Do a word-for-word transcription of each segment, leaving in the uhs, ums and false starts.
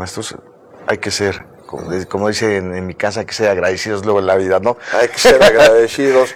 maestros, hay que ser, como, como dice en, en mi casa, hay que ser agradecidos luego en la vida, ¿no? Hay que ser agradecidos.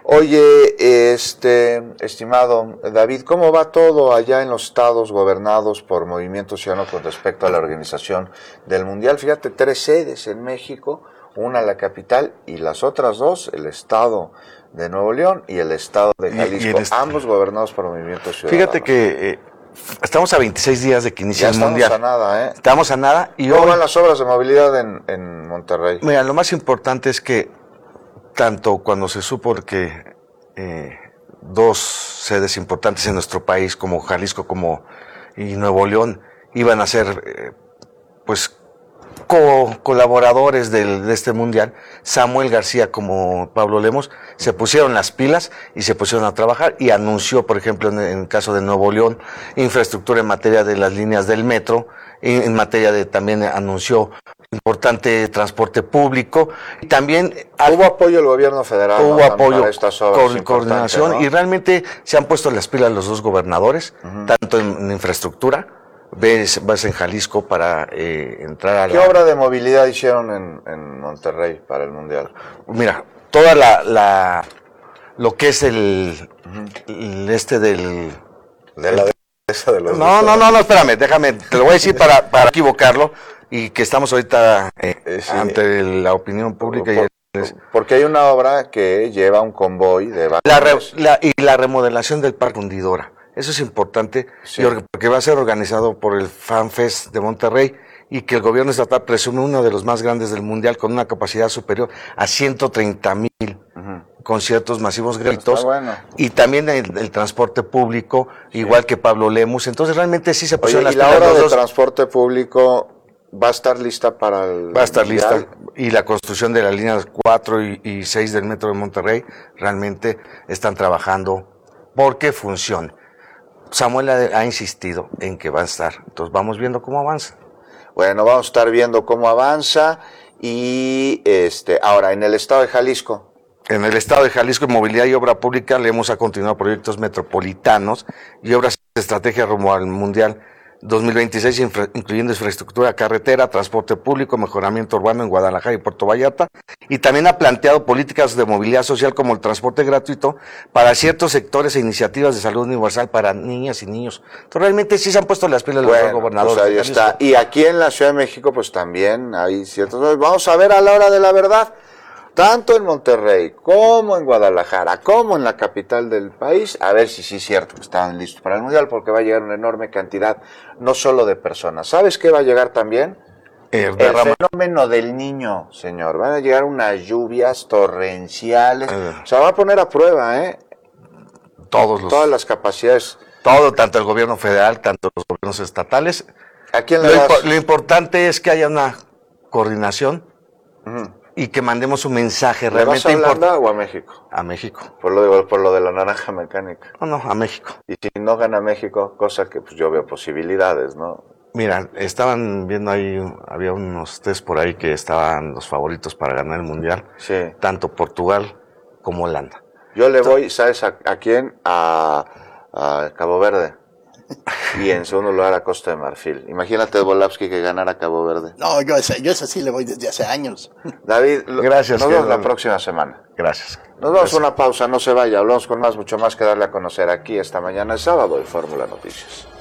Oye, este, estimado David, ¿cómo va todo allá en los estados gobernados por Movimiento Ciudadano con respecto a la organización del Mundial? Fíjate, tres sedes en México, una la capital y las otras dos, el estado de Nuevo León y el estado de Jalisco, est- ambos gobernados por Movimiento Ciudadano. Fíjate que eh, estamos a veintiséis días de que inicie el Mundial. Estamos a nada, ¿eh? Estamos a nada. Y ¿Cómo hoy, van las obras de movilidad en, en Monterrey? Mira, lo más importante es que tanto cuando se supo que eh, dos sedes importantes en nuestro país, como Jalisco como y Nuevo León, iban a ser eh, pues co colaboradores del, de este mundial, Samuel García como Pablo Lemos se pusieron las pilas y se pusieron a trabajar y anunció, por ejemplo, en, en el caso de Nuevo León, infraestructura en materia de las líneas del metro, en, en materia de también anunció importante transporte público y también hubo apoyo del gobierno federal, hubo ¿no? apoyo, para estas obras co coordinación, ¿no? Y realmente se han puesto las pilas los dos gobernadores, uh-huh. tanto en, en infraestructura. Ves, vas en Jalisco para eh, entrar a la... ¿Qué obra de movilidad hicieron en, en Monterrey para el Mundial? Mira, toda la... la lo que es el... Uh-huh. el este del... De la de, esa de los... No, no, no, no, espérame, déjame, te lo voy a decir para, para equivocarlo y que estamos ahorita eh, eh, sí. ante la opinión pública. Por, y el, porque hay una obra que lleva un convoy de vagones. La, re, la Y la remodelación del Parque Hundidora. Eso es importante, sí. porque va a ser organizado por el FanFest de Monterrey y que el gobierno estatal presume uno de los más grandes del mundial con una capacidad superior a ciento treinta mil uh-huh. conciertos masivos gratuitos bueno. y también el, el transporte público, sí. igual que Pablo Lemus. Entonces realmente sí se pusieron Oye, las ¿y la obra de dos? transporte público va a estar lista para el Va a estar mundial? lista y la construcción de las líneas cuatro y, y seis del metro de Monterrey realmente están trabajando porque funciona. Samuel ha, ha insistido en que va a estar, entonces vamos viendo cómo avanza. Bueno, vamos a estar viendo cómo avanza y este ahora en el estado de Jalisco. En el estado de Jalisco, en movilidad y obra pública, le hemos a continuar proyectos metropolitanos y obras de estrategia rumbo al Mundial dos mil veintiséis, infra, incluyendo infraestructura carretera, transporte público, mejoramiento urbano en Guadalajara y Puerto Vallarta, y también ha planteado políticas de movilidad social como el transporte gratuito para ciertos sectores e iniciativas de salud universal para niñas y niños. Entonces, realmente sí se han puesto las pilas bueno, los gobernadores. Pues ahí está. Y aquí en la Ciudad de México, pues también hay ciertos... Vamos a ver a la hora de la verdad. Tanto en Monterrey, como en Guadalajara, como en la capital del país, a ver si sí es cierto que estaban listos para el Mundial, porque va a llegar una enorme cantidad, no solo de personas. ¿Sabes qué va a llegar también? El, el fenómeno del niño, señor. Van a llegar unas lluvias torrenciales. Eh. O sea, va a poner a prueba, ¿eh? Todos los, Todas las capacidades. Todo, tanto el gobierno federal, tanto los gobiernos estatales. ¿A quién le lo, das? impo lo importante es que haya una coordinación. Uh-huh. Y que mandemos un mensaje ¿Le realmente vas a Holanda importante. o a México? A México. Por lo, de, por lo de la naranja mecánica. No, no, a México. Y si no gana México, cosa que pues yo veo posibilidades, ¿no? Mira, estaban viendo ahí, había unos test por ahí que estaban los favoritos para ganar el Mundial. Sí. Tanto Portugal como Holanda. Yo le voy, ¿sabes a, a quién? A, a Cabo Verde. Y en segundo lugar a Costa de Marfil. Imagínate Volapsky que ganara Cabo Verde. No, yo esa, yo esa sí le voy desde hace años. David, gracias. Nos vemos la próxima semana. Gracias. Nos vamos a una pausa, no se vaya. Hablamos con más, mucho más que darle a conocer aquí esta mañana es sábado y Fórmula Noticias.